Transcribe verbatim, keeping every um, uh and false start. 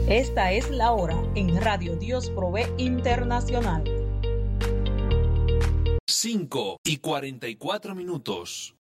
Esta es la hora en Radio Dios Provee Internacional. cinco y cuarenta y cuatro minutos.